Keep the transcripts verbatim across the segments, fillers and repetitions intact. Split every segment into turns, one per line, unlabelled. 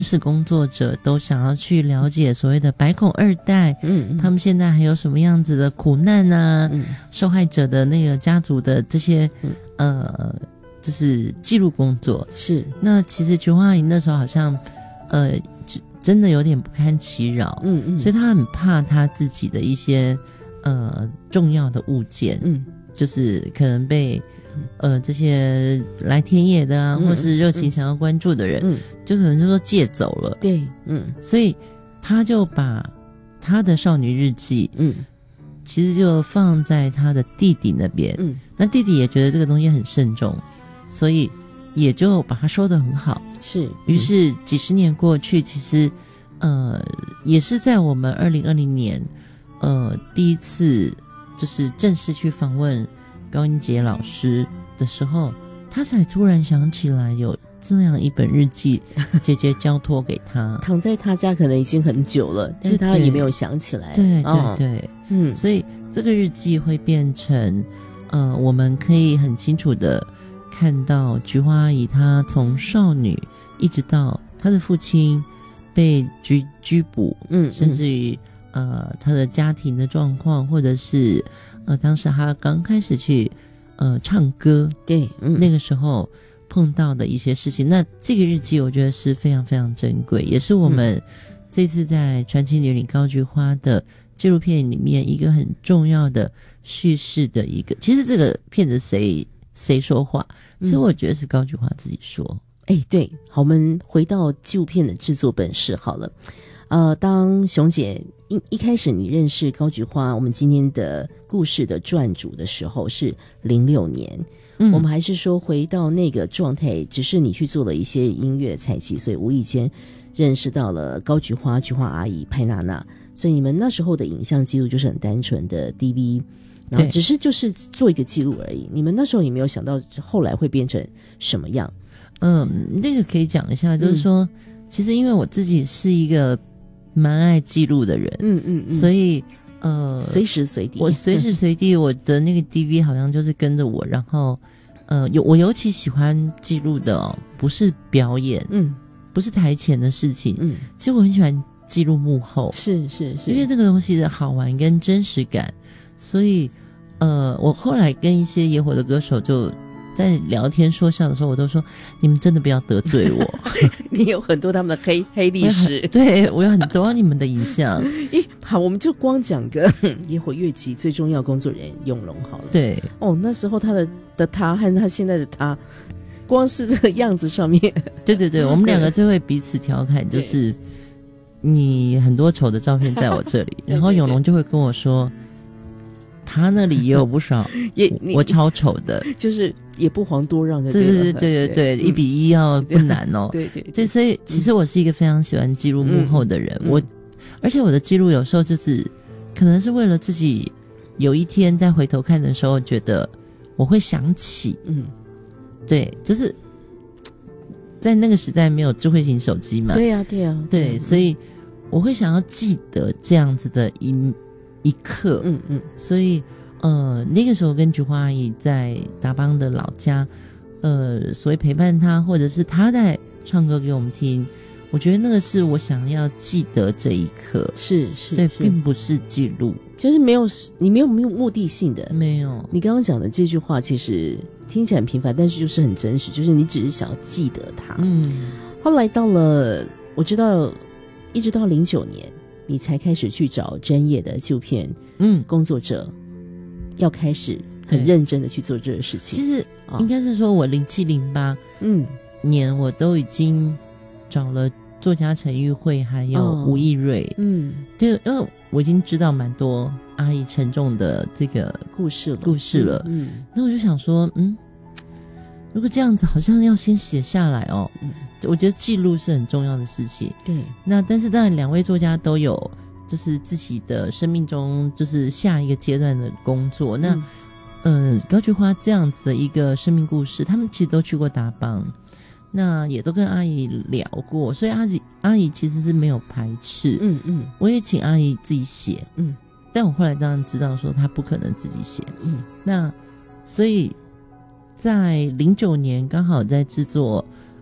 是工作者都想要去了解所谓的百孔二代，
嗯嗯，
他们现在还有什么样子的苦难啊，
嗯
受害者的那个家族的这些、
嗯、
呃就是记录工作。
是，
那其实菊花阿姨那时候好像呃真的有点不堪其扰，
嗯嗯，
所以她很怕她自己的一些呃重要的物件，
嗯，
就是可能被呃这些来田野的啊、嗯、或是热情想要关注的人，
嗯，
就可能就说借走了。
对，嗯，
所以她就把她的少女日记，
嗯，
其实就放在她的弟弟那边，
嗯，
那弟弟也觉得这个东西很慎重，所以也就把它收得很好。
是，
于是几十年过去，其实呃也是在我们二零二零年呃第一次就是正式去访问高英杰老师的时候，他才突然想起来有这样一本日记，姐姐交托给他，
躺在他家可能已经很久了，但是他也没有想起来。
对对对、
哦、
对，
嗯，
所以这个日记会变成呃我们可以很清楚的看到菊花阿姨她从少女一直到她的父亲被拘拘捕，
嗯，
甚至于呃她的家庭的状况，或者是呃当时她刚开始去呃唱歌，
对，嗯，
那个时候碰到的一些事情。那这个日记我觉得是非常非常珍贵，也是我们这次在传奇女领高菊花的纪录片里面一个很重要的叙事的一个。其实这个片子谁谁说话，其实我觉得是高菊花自己说。
哎、嗯，对，好，我们回到纪录片的制作本事好了。呃，当熊姐一一开始你认识高菊花，我们今天的故事的撰主的时候是零六年，嗯，我们还是说回到那个状态，只是你去做了一些音乐采集，所以无意间认识到了高菊花、菊花阿姨、派娜娜，所以你们那时候的影像记录就是很单纯的 D V。然后只是就是做一个记录而已，你们那时候也没有想到后来会变成什么样。
嗯，那个可以讲一下，就是说、嗯、其实因为我自己是一个蛮爱记录的人，
嗯嗯嗯，
所以呃
随时随地，
我随时随地我的那个 D V 好像就是跟着我，然后呃有我尤其喜欢记录的哦，不是表演，嗯，不是台前的事情，嗯，其实我很喜欢记录幕后，
是是是，
因为这个东西的好玩跟真实感，所以呃，我后来跟一些野火的歌手就在聊天说笑的时候，我都说你们真的不要得罪我。
你有很多他们的黑黑历史，
对，我有很多你们的影像。
咦，好，我们就光讲个野火乐集最重要工作人员永龙好了。
对，
哦，那时候他的的他和他现在的他，光是这个样子上面，
对对对，我们两个就会彼此调侃，就是你很多丑的照片在我这里，然后永龙就会跟我说。他那里也有不少，也我超丑的，
就是也不遑多让的，
对对对对对对，一比一要不难哦，
对对
对，所以其实我是一个非常喜欢记录幕后的人，
嗯、
我而且我的记录有时候就是可能是为了自己有一天再回头看的时候，觉得我会想起，嗯，对，就是在那个时代没有智慧型手机嘛，
对呀、啊、对呀、啊，
对，所以我会想要记得这样子的一。一刻，
嗯嗯，
所以呃，那个时候跟菊花阿姨在达邦的老家，呃，所谓陪伴她，或者是她在唱歌给我们听，我觉得那个是我想要记得这一刻，
是是，
对，并不是记录，
就是没有你没有没有目的性的，
没有。
你刚刚讲的这句话其实听起来很平凡，但是就是很真实，就是你只是想要记得它。
嗯，
后来到了，我知道，一直到零九年。你才开始去找专业的纪录片嗯工作者，要开始很认真的去做这个事情。
其实应该是说我零七零八嗯年我都已经找了作家陈玉慧还有吴亦瑞，哦、嗯，对，因为我已经知道蛮多阿姨沉重的这个
故事了
故事了，
嗯，
那我就想说，嗯，如果这样子，好像要先写下来哦，嗯。我觉得记录是很重要的事情。
对，
那但是当然两位作家都有就是自己的生命中就是下一个阶段的工作。那嗯、呃，高菊花这样子的一个生命故事，他们其实都去过达邦，那也都跟阿姨聊过，所以阿姨阿姨其实是没有排斥。嗯嗯，我也请阿姨自己写。嗯，但我后来当然知道说她不可能自己写。嗯，那所以在零九年刚好在制作。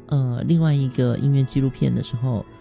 呃另外一个音乐纪录片的时候，